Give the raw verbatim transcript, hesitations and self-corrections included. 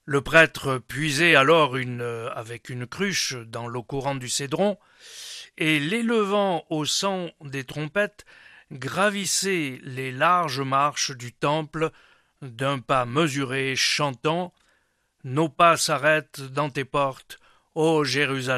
Le prêtre puisait alors une, euh, avec une cruche dans l'eau courante du Cédron, et l'élevant au son des trompettes, gravissait les larges marches du temple d'un pas mesuré, chantant « Nos pas s'arrêtent dans tes portes, ô Jérusalem ».